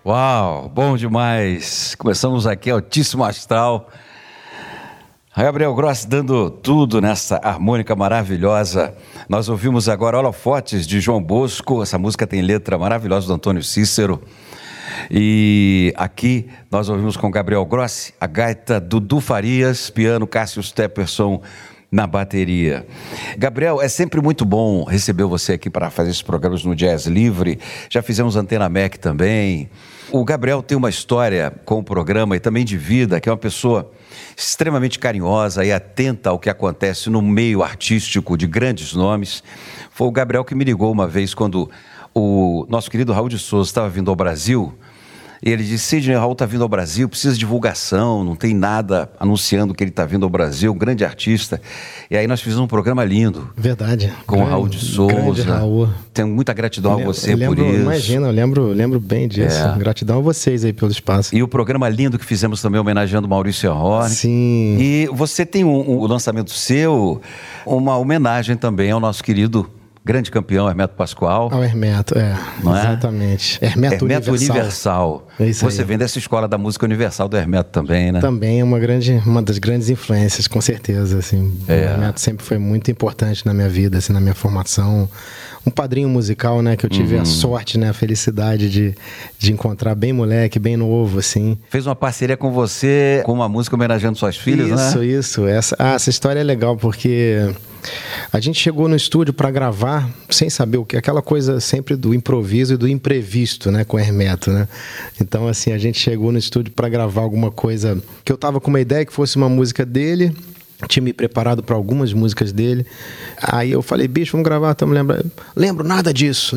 Uau, bom demais. Começamos aqui Altíssimo Astral. Gabriel Grossi dando tudo nessa harmônica maravilhosa. Nós ouvimos agora Holofotes de João Bosco. Essa música tem letra maravilhosa do Antônio Cícero. E aqui nós ouvimos com Gabriel Grossi a gaita Dudu Farias, piano Cássio Stepperson na bateria. Gabriel, é sempre muito bom receber você aqui para fazer esses programas no Jazz Livre. Já fizemos Antena Mac também. O Gabriel tem uma história com o programa e também de vida, que é uma pessoa extremamente carinhosa e atenta ao que acontece no meio artístico de grandes nomes. Foi o Gabriel que me ligou uma vez quando o nosso querido Raul de Souza estava vindo ao Brasil. E ele disse: Sidney, Raul está vindo ao Brasil, precisa de divulgação, não tem nada anunciando que ele está vindo ao Brasil, um grande artista. E aí nós fizemos um programa lindo. Verdade. Com o Raul de Souza. Raul. Tenho muita gratidão a você por isso. Imagina, eu lembro bem disso. Gratidão a vocês aí pelo espaço. E o programa lindo que fizemos também homenageando Maurício Horn. Sim. E você tem o lançamento seu, uma homenagem também ao nosso querido grande campeão, Hermeto Pascoal. Ao Hermeto, não exatamente. É? Hermeto Universal. É isso Você aí. vem dessa escola da música universal do Hermeto também, né? Também é uma das grandes influências, com certeza. Assim. O Hermeto sempre foi muito importante na minha vida, assim, na minha formação. Um padrinho musical, né? Que eu tive a sorte, né? A felicidade de encontrar bem moleque, bem novo, assim. Fez uma parceria com você, com uma música homenageando suas filhas, né? Isso. Essa história é legal, porque a gente chegou no estúdio para gravar sem saber o que, aquela coisa sempre do improviso e do imprevisto, né, com o Hermeto, né? Então, assim, a gente chegou no estúdio para gravar alguma coisa que eu tava com uma ideia que fosse uma música dele, tinha me preparado para algumas músicas dele. Aí eu falei: bicho, vamos gravar, estamos lembrando. Lembro nada disso.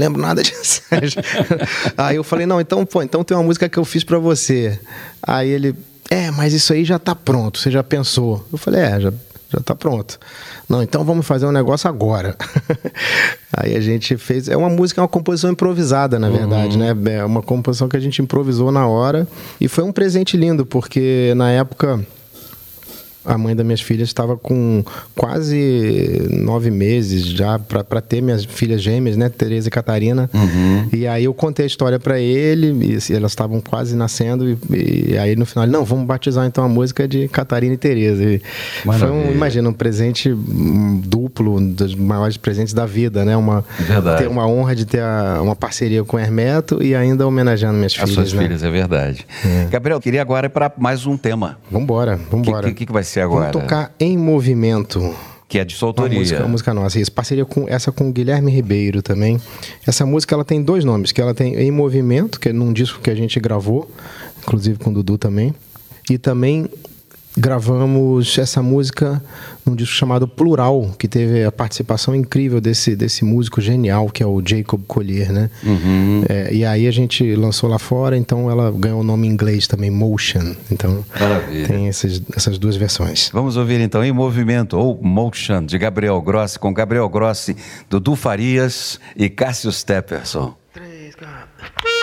Aí eu falei: não, então tem uma música que eu fiz para você. Aí ele: mas isso aí já tá pronto, você já pensou? Eu falei: já tá pronto. Não, então vamos fazer um negócio agora. Aí a gente fez... É uma composição improvisada, na verdade, né? É uma composição que a gente improvisou na hora. E foi um presente lindo, porque na época a mãe das minhas filhas estava com quase 9 meses já para ter minhas filhas gêmeas, né? Tereza e Catarina. E aí eu contei a história para ele, e elas estavam quase nascendo, e aí no final, não, vamos batizar então a música de Catarina e Tereza. E foi imagina, um presente duplo, um dos maiores presentes da vida, né? Ter uma honra de ter uma parceria com o Hermeto e ainda homenageando minhas filhas. As suas filhas, é verdade. Gabriel, queria agora ir para mais um tema. Vambora. O que vai ser agora? Vamos tocar Em Movimento. Que é de sua autoria. Uma música nossa. Isso, parceria com o Guilherme Ribeiro também. Essa música ela tem 2 nomes, que ela tem Em Movimento, que é num disco que a gente gravou, inclusive com o Dudu também. E também gravamos essa música num disco chamado Plural, que teve a participação incrível desse músico genial, que é o Jacob Collier, né? E aí a gente lançou lá fora, então ela ganhou o nome em inglês também, Motion. Então tem essas 2 versões. Vamos ouvir então Em Movimento, ou Motion, de Gabriel Grossi, com Gabriel Grossi, Dudu Farias e Cássio Stepperson. 3, 4...